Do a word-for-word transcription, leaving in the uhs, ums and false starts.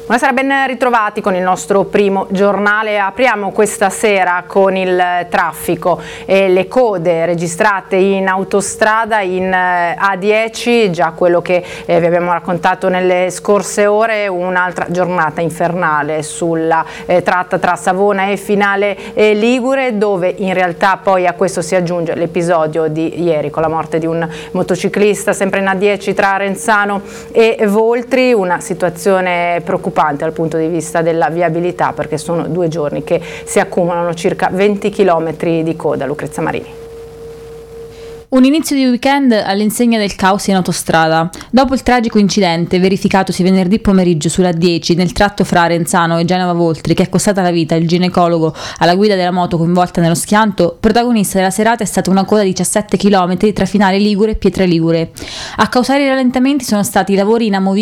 Buonasera, ben ritrovati con il nostro primo giornale. Apriamo questa sera con il traffico e le code registrate in autostrada in A dieci, già quello che eh, vi abbiamo raccontato nelle scorse ore, un'altra giornata infernale sulla eh, tratta tra Savona e Finale eh, Ligure, dove in realtà poi a questo si aggiunge l'episodio di ieri con la morte di un motociclista sempre in A dieci tra Arenzano e Voltri, una situazione preoccupante dal punto di vista della viabilità, perché sono due giorni che si accumulano circa venti chilometri di coda. Lucrezia Marini. Un inizio di weekend all'insegna del caos in autostrada. Dopo il tragico incidente verificatosi venerdì pomeriggio sulla A dieci nel tratto fra Arenzano e Genova Voltri, che è costata la vita il ginecologo alla guida della moto coinvolta nello schianto, protagonista della serata è stata una coda di diciassette chilometri tra Finale Ligure e Pietra Ligure. A causare i rallentamenti sono stati i lavori inamovibili